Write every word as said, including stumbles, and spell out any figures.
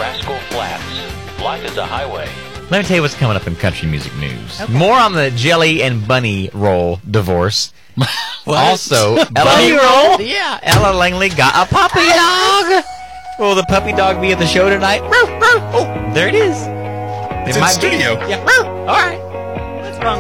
Rascal Flats. Life is a highway. Let me tell you what's coming up in country music news. Okay. More on the Jelly and Bunny roll divorce. Also, Bunny Ella, roll? Yeah, Ella Langley got a puppy dog. Will the puppy dog be at the show tonight? Oh, there it is. It's in studio. Be, yeah. All right.